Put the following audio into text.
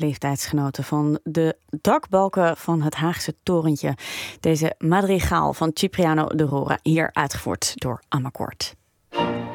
leeftijdsgenoten van de dakbalken van het Haagse torentje. Deze madrigaal van Cipriano de Rora, hier uitgevoerd door Amakord.